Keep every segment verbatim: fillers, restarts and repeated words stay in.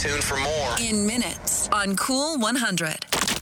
tuned for more. In minutes on Cool one hundred.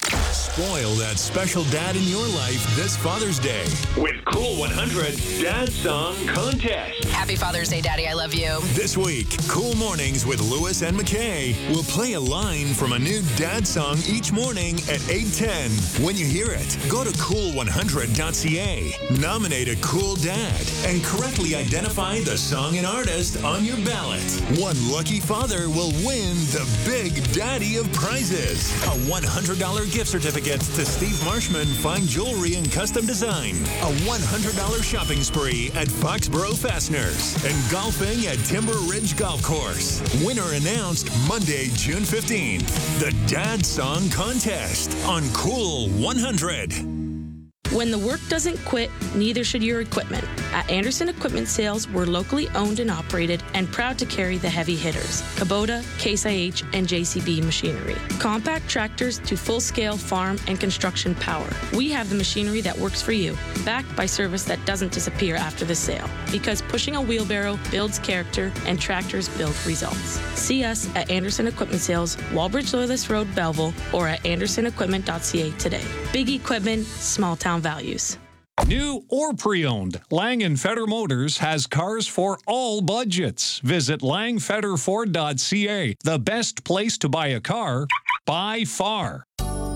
Spoil that special dad in your life this Father's Day with Cool one hundred Dad Song Contest. Happy Father's Day, Daddy. I love you. This week, Cool Mornings with Lewis and McKay will play a line from a new dad song each morning at eight ten. When you hear it, go to cool one hundred dot c a, nominate a cool dad, and correctly identify the song and artist on your ballot. One lucky father will win the Big Daddy of prizes, a one hundred dollars gift certificate to Steve Marshman Fine Jewelry and Custom Design, a one hundred dollars shopping spree at Foxborough Fasteners, and golfing at Timber Ridge Golf Course. Winner announced Monday, June fifteenth. The Dad Song Contest on Cool one hundred. When the work doesn't quit, neither should your equipment. At Anderson Equipment Sales, we're locally owned and operated and proud to carry the heavy hitters, Kubota, Case I H, and J C B machinery. Compact tractors to full-scale farm and construction power. We have the machinery that works for you, backed by service that doesn't disappear after the sale. Because pushing a wheelbarrow builds character and tractors build results. See us at Anderson Equipment Sales, Walbridge Loyalist Road, Belleville, or at anderson equipment dot c a today. Big equipment, small town values. New or pre-owned, Lang and Feder Motors has cars for all budgets. Visit lang feder ford dot c a, the best place to buy a car by far.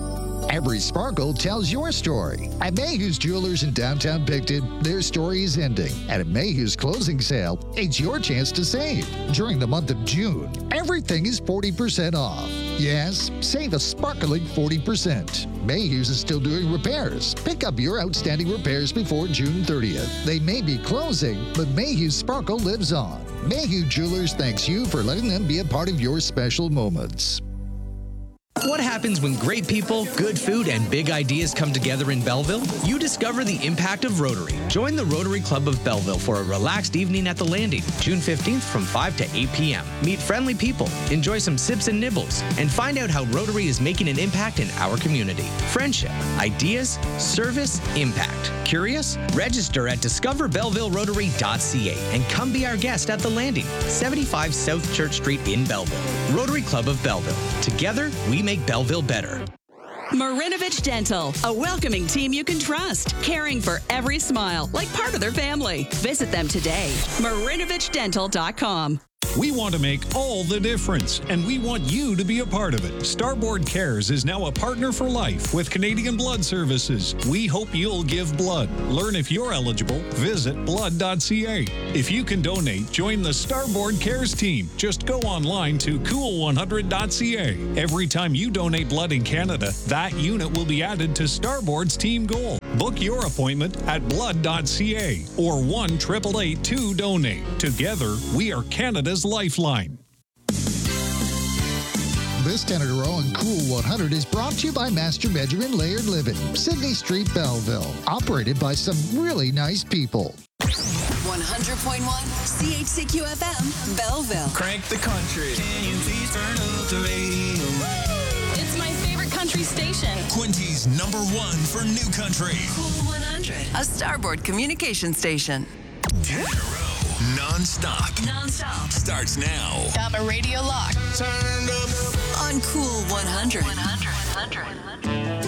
Every sparkle tells your story. At Mayhew's Jewelers in downtown Picton, their story is ending. And at Mayhew's closing sale, it's your chance to save. During the month of June, everything is forty percent off. Yes, save a sparkling forty percent. Mayhew's is still doing repairs. Pick up your outstanding repairs before June thirtieth. They may be closing, but Mayhew's sparkle lives on. Mayhew Jewelers thanks you for letting them be a part of your special moments. What happens when great people, good food, and big ideas come together in Belleville? You discover the impact of Rotary. Join the Rotary Club of Belleville for a relaxed evening at the Landing, June fifteenth from five to eight p m Meet friendly people, enjoy some sips and nibbles, and find out how Rotary is making an impact in our community. Friendship, ideas, service, impact. Curious? Register at discover belleville rotary dot c a and come be our guest at the Landing, seventy-five South Church Street in Belleville. Rotary Club of Belleville. Together, we make Belleville better. Marinovich Dental, a welcoming team you can trust, caring for every smile like part of their family. Visit them today, marinovich dental dot com. We want to make all the difference, and we want you to be a part of it. Starboard Cares is now a partner for life with Canadian Blood Services. We hope you'll give blood. Learn if you're eligible. Visit blood dot c a. If you can donate, join the Starboard Cares team. Just go online to cool one hundred dot c a. Every time you donate blood in Canada, that unit will be added to Starboard's team goal. Book your appointment at blood dot c a or one eight eight eight two donate. Together, we are Canada's lifeline. This ten in a row on Cool one hundred is brought to you by Master Benjamin Laird Living, Sydney Street, Belleville. Operated by some really nice people. one hundred point one C H C Q F M, Belleville. Crank the country. Can you please turn up the radio? It's my favorite country station. Quinty's number one for new country. Cool one hundred, a Starboard communication station. ten in a row. Non-stop. Non-stop. Starts now. Got a radio lock. Turned up On Cool one hundred. one hundred. one hundred.